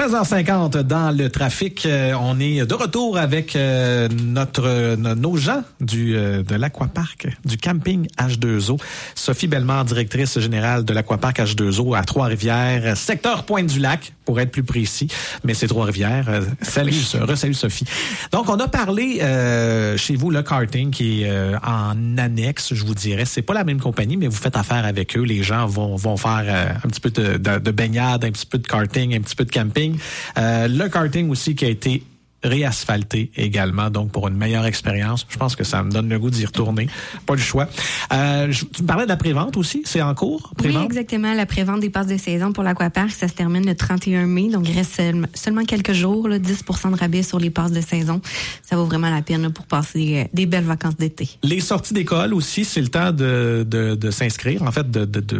16h50 dans le trafic. On est de retour avec nos gens de l'Aquapark, du camping H2O. Sophie Bellemare, directrice générale de l'Aquapark H2O à Trois-Rivières, secteur Pointe-du-Lac, pour être plus précis. Mais c'est Trois-Rivières. Salut Sophie. Donc, on a parlé chez vous, le karting, qui est en annexe, je vous dirais. C'est pas la même compagnie, mais vous faites affaire avec eux. Les gens vont faire un petit peu de baignade, un petit peu de karting, un petit peu de camping. Le karting aussi qui a été réasphalté également, donc pour une meilleure expérience. Je pense que ça me donne le goût d'y retourner. Pas le choix. Tu me parlais de la prévente aussi? C'est en cours? Prévente? Oui, exactement. La prévente des passes de saison pour l'Aquapark, ça se termine le 31 mai. Donc, il reste seulement quelques jours, 10% de rabais sur les passes de saison. Ça vaut vraiment la peine pour passer des belles vacances d'été. Les sorties d'école aussi, c'est le temps de s'inscrire. En fait,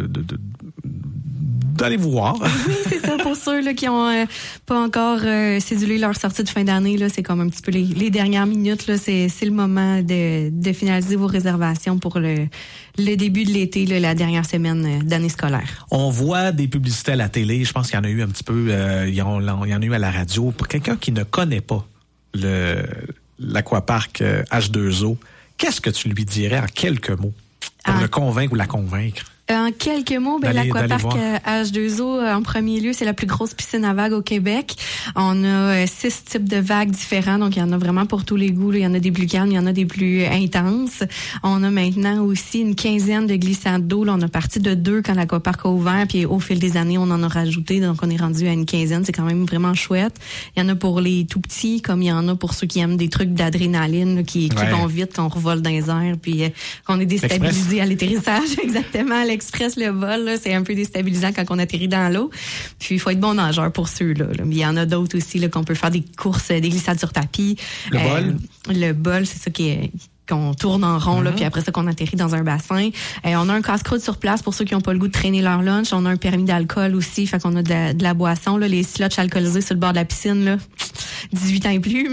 d'aller vous voir. Oui, c'est ça. Pour ceux qui ont pas encore cédulé leur sortie de fin d'année, là, c'est comme un petit peu les dernières minutes. Là, c'est le moment de finaliser vos réservations pour le début de l'été, là, la dernière semaine d'année scolaire. On voit des publicités à la télé. Je pense qu'il y en a eu un petit peu. Il y en a eu à la radio. Pour quelqu'un qui ne connaît pas l'Aquapark H2O, qu'est-ce que tu lui dirais en quelques mots pour le convaincre ou la convaincre? En quelques mots, l'Aquapark H2O, en premier lieu, c'est la plus grosse piscine à vagues au Québec. On a 6 types de vagues différents, donc il y en a vraiment pour tous les goûts. Là. Il y en a des plus calmes, il y en a des plus intenses. On a maintenant aussi une quinzaine de glissades d'eau. Là, on a parti de 2 quand l'Aquapark a ouvert, puis au fil des années, on en a rajouté, donc on est rendu à une quinzaine. C'est quand même vraiment chouette. Il y en a pour les tout petits, comme il y en a pour ceux qui aiment des trucs d'adrénaline là, qui vont vite, qu'on revole dans les airs, puis qu'on est déstabilisé à l'atterrissage. Exactement. Express le vol, là, c'est un peu déstabilisant quand on atterrit dans l'eau. Puis il faut être bon nageur pour ceux-là. Là. Mais il y en a d'autres aussi là, qu'on peut faire des courses, des glissades sur tapis. Le bol, c'est ça qu'on tourne en rond, là, puis après ça, qu'on atterrit dans un bassin. On a un casse-croûte sur place pour ceux qui n'ont pas le goût de traîner leur lunch. On a un permis d'alcool aussi, fait qu'on a de la boisson, là, les slots alcoolisés sur le bord de la piscine, là. 18 ans et plus,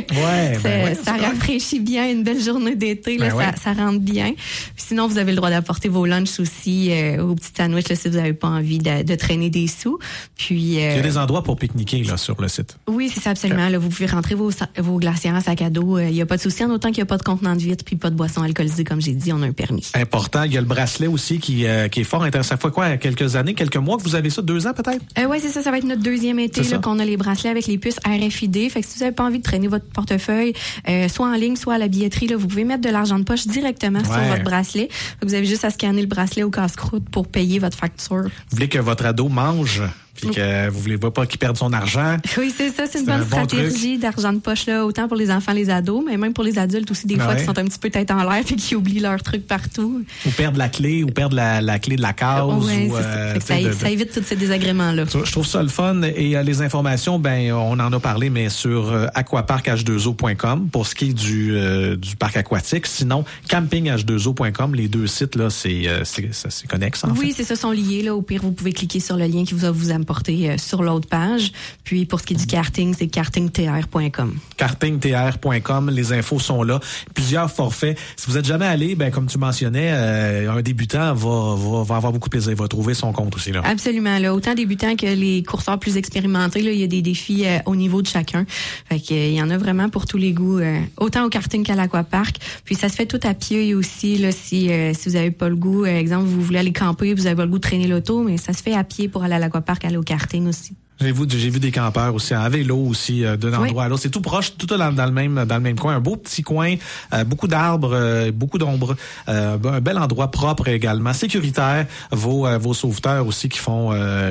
mais ça rafraîchit bien une belle journée d'été, là, ça rentre bien. Puis sinon, vous avez le droit d'apporter vos lunchs aussi aux petits sandwichs là, si vous n'avez pas envie de traîner des sous. Puis il y a des endroits pour pique-niquer là sur le site. Oui, c'est ça, absolument. Là, vous pouvez rentrer vos glacières en sac à dos. Il n'y a pas de souci, en autant qu'il n'y a pas de contenant de vitre puis pas de boisson alcoolisée, comme j'ai dit, on a un permis. Important. Il y a le bracelet aussi qui est fort intéressant. Ça fait quoi, quelques années, quelques mois que vous avez ça? 2 ans peut-être? Oui, c'est ça. Ça va être notre deuxième été là, qu'on a les bracelets avec les puces RFID. Fait que si vous n'avez pas envie de traîner votre portefeuille, soit en ligne, soit à la billetterie, là, vous pouvez mettre de l'argent de poche directement sur votre bracelet. Fait que vous avez juste à scanner le bracelet au casse-croûte pour payer votre facture. Vous voulez que votre ado mange? Puis que vous voulez pas qu'il perde son argent. Oui, c'est ça, c'est une bonne stratégie d'argent de poche là, autant pour les enfants, les ados, mais même pour les adultes aussi des fois qui sont un petit peu tête en l'air puis qui oublient leurs trucs partout. Ou perdre la clé, ou perdre la clé de la case. Oui, ça évite tous ces désagréments là. Je trouve ça le fun et les informations, on en a parlé, mais sur aquaparkh2o.com pour ce qui est du parc aquatique. Sinon, campingh2o.com, les deux sites là, c'est connexe. Oui, c'est ça, sont liés là. Au pire, vous pouvez cliquer sur le lien qui vous porter sur l'autre page. Puis pour ce qui est du karting, c'est kartingtr.com. Kartingtr.com, les infos sont là. Plusieurs forfaits. Si vous êtes jamais allé, comme tu mentionnais, un débutant va avoir beaucoup de plaisir. Il va trouver son compte aussi là. Absolument. Là, autant débutants que les courseurs plus expérimentés, là, il y a des défis au niveau de chacun. Fait que, il y en a vraiment pour tous les goûts, autant au karting qu'à l'Aquapark. Puis ça se fait tout à pied aussi là, si vous n'avez pas le goût, exemple, vous voulez aller camper, vous n'avez pas le goût de traîner l'auto, mais ça se fait à pied pour aller à l'Aquapark, aller au karting aussi. J'ai vu des campeurs aussi à vélo aussi d'un endroit à l'autre. C'est tout proche, tout dans le même coin. Un beau petit coin, beaucoup d'arbres, beaucoup d'ombre, un bel endroit propre également, sécuritaire. Vos sauveteurs aussi qui font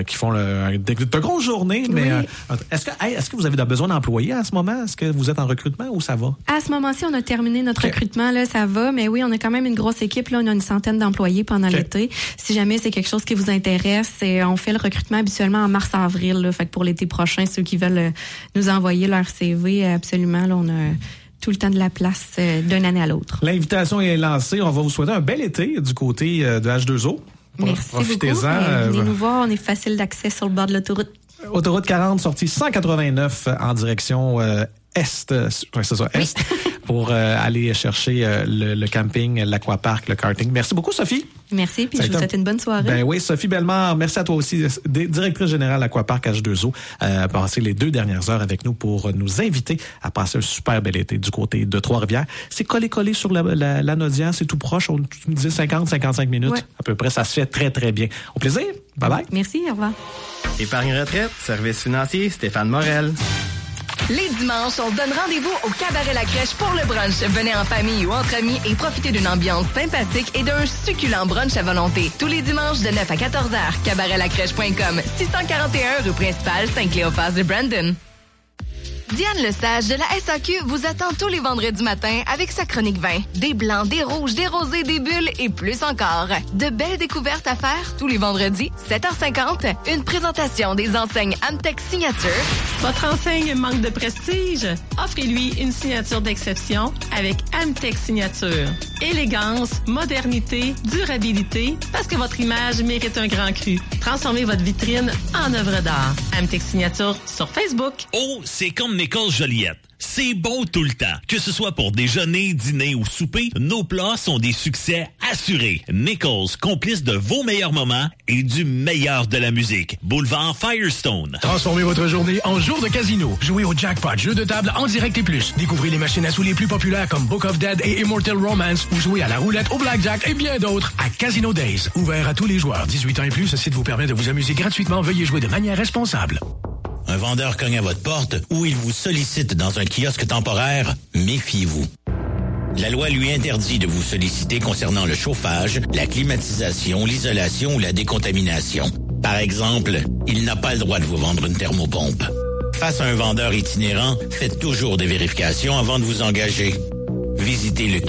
de grosses journées. Mais est-ce que vous avez besoin d'employés à ce moment? Est-ce que vous êtes en recrutement ou ça va? À ce moment-ci, on a terminé notre recrutement là, ça va. Mais oui, on a quand même une grosse équipe là. On a une centaine d'employés pendant l'été. Si jamais c'est quelque chose qui vous intéresse, on fait le recrutement habituellement en mars-avril. Là. Fait que pour l'été prochain, ceux qui veulent nous envoyer leur CV, absolument, là, on a tout le temps de la place d'une année à l'autre. L'invitation est lancée. On va vous souhaiter un bel été du côté de H2O. Merci Profitez-en. Venez nous voir. On est facile d'accès sur le bord de l'autoroute. Autoroute 40, sortie 189 en direction est. C'est ça, est. Pour aller chercher le camping, l'Aquapark, le karting. Merci beaucoup, Sophie. Merci, puis je vous souhaite une bonne soirée. Ben oui, Sophie Bellemare, merci à toi aussi, directrice générale Aquapark H2O, passé les 2 dernières heures avec nous pour nous inviter à passer un super bel été du côté de Trois-Rivières. C'est collé sur la Naudière, c'est tout proche, on me disait 50-55 minutes à peu près, ça se fait très très bien. Au plaisir, bye bye. Merci, au revoir. Épargne retraite, service financier, Stéphane Morel. Les dimanches, on se donne rendez-vous au Cabaret La Crèche pour le brunch. Venez en famille ou entre amis et profitez d'une ambiance sympathique et d'un succulent brunch à volonté. Tous les dimanches de 9 à 14h, cabaretlacrèche.com, 641 rue principale, Saint-Cléophas de Brandon. Diane Lesage de la SAQ vous attend tous les vendredis matins avec sa chronique vin. Des blancs, des rouges, des rosés, des bulles et plus encore. De belles découvertes à faire tous les vendredis, 7h50. Une présentation des enseignes Amtech Signature. Votre enseigne manque de prestige? Offrez-lui une signature d'exception avec Amtech Signature. Élégance, modernité, durabilité, parce que votre image mérite un grand cru. Transformez votre vitrine en œuvre d'art. Amtech Signature sur Facebook. Oh, c'est comme Nichols Joliette. C'est bon tout le temps. Que ce soit pour déjeuner, dîner ou souper, nos plats sont des succès assurés. Nichols, complice de vos meilleurs moments et du meilleur de la musique. Boulevard Firestone. Transformez votre journée en jour de casino. Jouez au jackpot, jeu de table en direct et plus. Découvrez les machines à sous les plus populaires comme Book of Dead et Immortal Romance ou jouez à la roulette, au blackjack et bien d'autres à Casino Days. Ouvert à tous les joueurs. 18 ans et plus, ce site vous permet de vous amuser gratuitement. Veuillez jouer de manière responsable. Un vendeur cogne à votre porte ou il vous sollicite dans un kiosque temporaire, méfiez-vous. La loi lui interdit de vous solliciter concernant le chauffage, la climatisation, l'isolation ou la décontamination. Par exemple, il n'a pas le droit de vous vendre une thermopompe. Face à un vendeur itinérant, faites toujours des vérifications avant de vous engager. Visitez le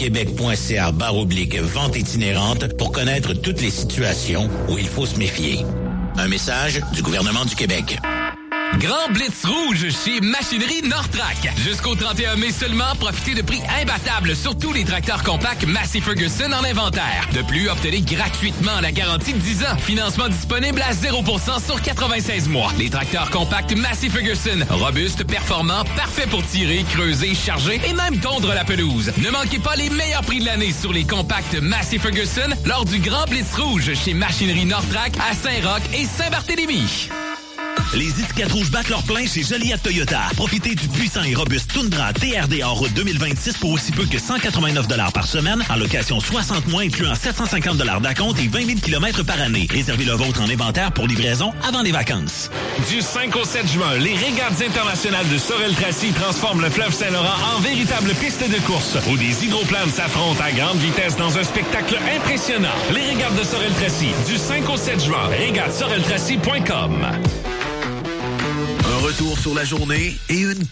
québec.ca/vente itinérante pour connaître toutes les situations où il faut se méfier. Un message du gouvernement du Québec. Grand Blitz rouge chez Machinerie Nortrac. Jusqu'au 31 mai seulement, profitez de prix imbattables sur tous les tracteurs compacts Massey Ferguson en inventaire. De plus, obtenez gratuitement la garantie de 10 ans. Financement disponible à 0% sur 96 mois. Les tracteurs compacts Massey Ferguson. Robustes, performants, parfaits pour tirer, creuser, charger et même tondre la pelouse. Ne manquez pas les meilleurs prix de l'année sur les compacts Massey Ferguson lors du Grand Blitz rouge chez Machinerie Nortrac à Saint-Roch et Saint-Barthélemy. Les étiquettes rouges battent leur plein chez Joliette Toyota. Profitez du puissant et robuste Tundra TRD en route 2026 pour aussi peu que 189 $ par semaine, en location 60 mois incluant 750 $ d'acompte et 20 000 km par année. Réservez le vôtre en inventaire pour livraison avant les vacances. Du 5 au 7 juin, les régates internationales de Sorel-Tracy transforment le fleuve Saint-Laurent en véritable piste de course où des hydroplanes s'affrontent à grande vitesse dans un spectacle impressionnant. Les régates de Sorel-Tracy, du 5 au 7 juin, régatesoreltracy.com. Un retour sur la journée et une